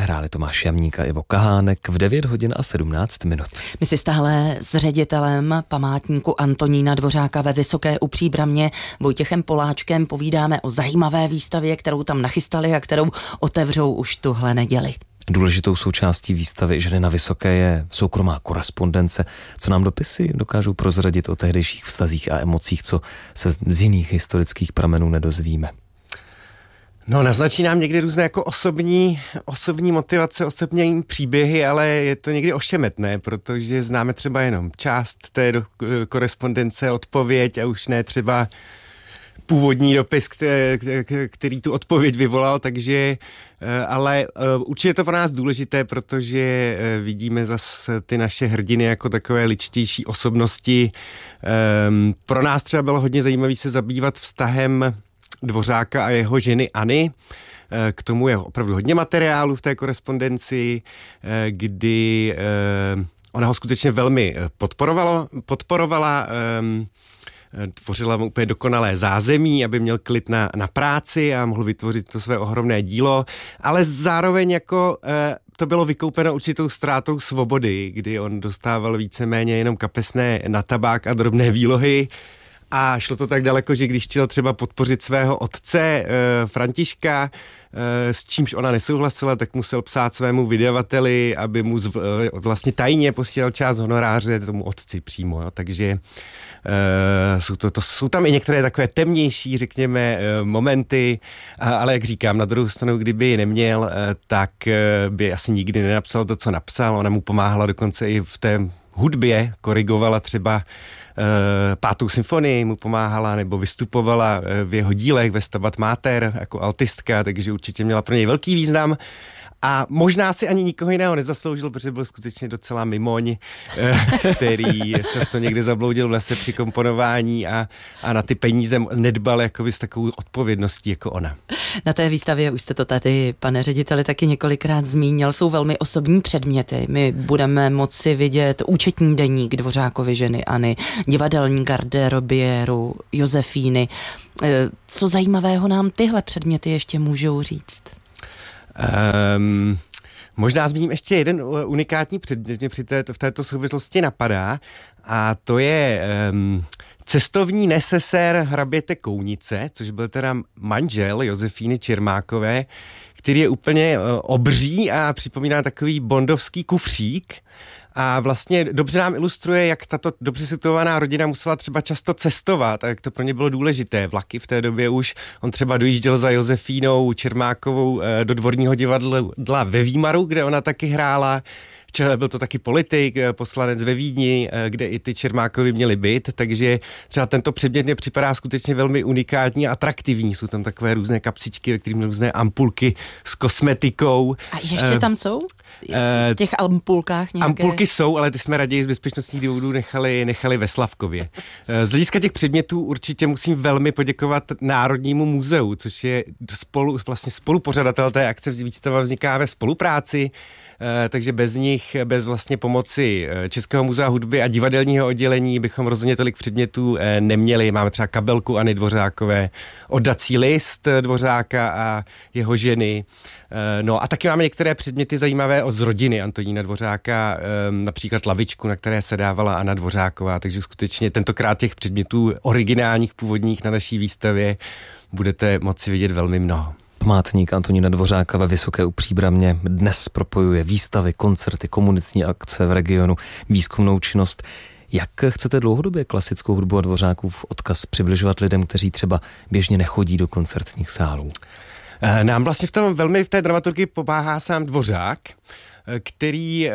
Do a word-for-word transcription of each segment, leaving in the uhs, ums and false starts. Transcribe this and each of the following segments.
hráli Tomáš Jamník a Ivo Kahánek v devět hodin a sedmnáct minut. My si stále s ředitelem památníku Antonína Dvořáka ve Vysoké u Příbramě Vojtěchem Poláčkem povídáme o zajímavé výstavě, kterou tam nachystali a kterou otevřou už tuhle neděli. Důležitou součástí výstavy Ženy na Vysoké je soukromá korespondence. Co nám dopisy dokážou prozradit o tehdejších vztazích a emocích, co se z jiných historických pramenů nedozvíme? No, naznačí nám někdy různé jako osobní, osobní motivace, osobní příběhy, ale je to někdy ošemetné, protože známe třeba jenom část té do, korespondence, odpověď a už ne třeba původní dopis, který, který tu odpověď vyvolal, takže ale určitě je to pro nás důležité, protože vidíme zase ty naše hrdiny jako takové ličtější osobnosti. Pro nás třeba bylo hodně zajímavé se zabývat vztahem Dvořáka a jeho ženy Anny. K tomu je opravdu hodně materiálu v té korespondenci, kdy ona ho skutečně velmi podporovala, podporovala tvořila mu úplně dokonalé zázemí, aby měl klid na, na práci a mohl vytvořit to své ohromné dílo, ale zároveň jako to bylo vykoupeno určitou ztrátou svobody, kdy on dostával víceméně jenom kapesné na tabák a drobné výlohy. A šlo to tak daleko, že když chtěl třeba podpořit svého otce e, Františka, e, s čímž ona nesouhlasila, tak musel psát svému vydavateli, aby mu zv, e, vlastně tajně posílal část honoráře tomu otci přímo. Jo. Takže e, jsou, to, to, jsou tam i některé takové temnější, řekněme, e, momenty, a, ale jak říkám, na druhou stranu, kdyby ji neměl, e, tak e, by asi nikdy nenapsal to, co napsal. Ona mu pomáhala dokonce i v té hudbě, korigovala třeba Pátou symfonii mu pomáhala nebo vystupovala v jeho dílech ve Stabat Mater jako altistka, takže určitě měla pro něj velký význam. A možná si ani nikoho jiného nezasloužil, protože byl skutečně docela mimoň, který často někde zabloudil v lese při komponování a, a na ty peníze nedbal jakoby s takovou odpovědností jako ona. Na té výstavě, už jste to tady, pane řediteli, taky několikrát zmínil, jsou velmi osobní předměty. My budeme moci vidět účetní deník Dvořákovy ženy Anny, divadelní garderobieru Josefíny. Co zajímavého nám tyhle předměty ještě můžou říct? Um, možná zmíním ještě jeden unikátní předmět, mě při této, v této souvislosti napadá, a to je um, cestovní nesesér hraběte Kounice, což byl teda manžel Josefíny Čermákové, který je úplně uh, obří a připomíná takový bondovský kufřík. A vlastně dobře nám ilustruje, jak tato dobře situovaná rodina musela třeba často cestovat a jak to pro ně bylo důležité. Vlaky v té době už, on třeba dojížděl za Josefínou Čermákovou do Dvorního divadla ve Výmaru, kde ona taky hrála. Byl to taky politik, poslanec ve Vídni, kde i ty Čermákovi měli být, takže třeba tento předmět mě připadá skutečně velmi unikátní a atraktivní. Jsou tam takové různé kapsičky, ve kterých měly různé ampulky s kosmetikou. A ještě tam jsou? V těch ampulkách nějaké? Ampulky jsou, ale ty jsme raději z bezpečnostních důvodů nechali, nechali ve Slavkově. Z hlediska těch předmětů určitě musím velmi poděkovat Národnímu muzeu, což je spolu, vlastně spolupořadatel té akce. Výstava vzniká ve spolupráci, takže bez nich, bez vlastně pomoci Českého muzea hudby a divadelního oddělení bychom rozhodně tolik předmětů neměli. Máme třeba kabelku Anny Dvořákové, oddací list Dvořáka a jeho ženy. No a taky máme některé předměty zajímavé od z rodiny Antonína Dvořáka, například lavičku, na které se dávala Anna Dvořáková, takže skutečně tentokrát těch předmětů originálních, původních na naší výstavě budete moci vidět velmi mnoho. Památník Antonína Dvořáka ve Vysoké u Příbramě dnes propojuje výstavy, koncerty, komunitní akce v regionu, výzkumnou činnost. Jak chcete dlouhodobě klasickou hudbu a Dvořákův odkaz přibližovat lidem, kteří třeba běžně nechodí do koncertních sálů? Nám vlastně v tom velmi v té dramaturgii pomáhá sám Dvořák, který,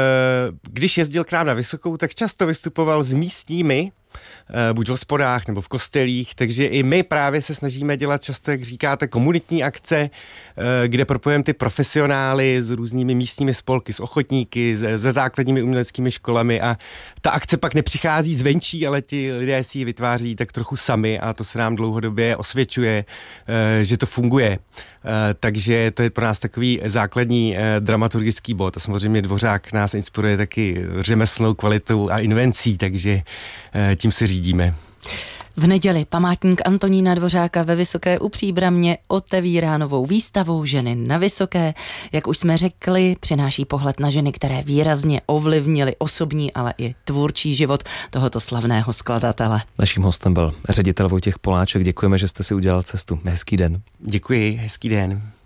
když jezdil k nám na Vysokou, tak často vystupoval s místními, buď v hospodách nebo v kostelích, takže i my právě se snažíme dělat často, jak říkáte, komunitní akce, kde propojujeme ty profesionály s různými místními spolky, s ochotníky, se základními uměleckými školami a ta akce pak nepřichází zvenčí, ale ti lidé si ji vytváří tak trochu sami a to se nám dlouhodobě osvědčuje, že to funguje. Takže to je pro nás takový základní dramaturgický bod a samozřejmě Dvořák nás inspiruje taky řemeslnou kvalitou a invencí, takže tím se řídíme. V neděli památník Antonína Dvořáka ve Vysoké u Příbramě otevírá novou výstavu Ženy na Vysoké. Jak už jsme řekli, přináší pohled na ženy, které výrazně ovlivnily osobní, ale i tvůrčí život tohoto slavného skladatele. Naším hostem byl ředitel Vojtěch Poláček. Děkujeme, že jste si udělal cestu. Hezký den. Děkuji, hezký den.